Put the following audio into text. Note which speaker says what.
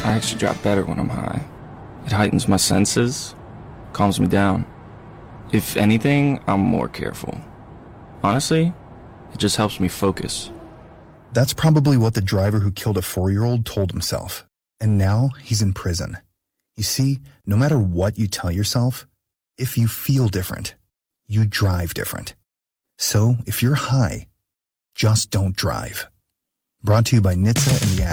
Speaker 1: I actually drive better when I'm high. It heightens my senses, calms me down. If anything, I'm more careful. Honestly, it just helps me focus.
Speaker 2: That's probably what the driver who killed a 4-year-old told himself. And now he's in prison. You see, no matter what you tell yourself, if you feel different, you drive different. So if you're high, just don't drive. Brought to you by NHTSA and the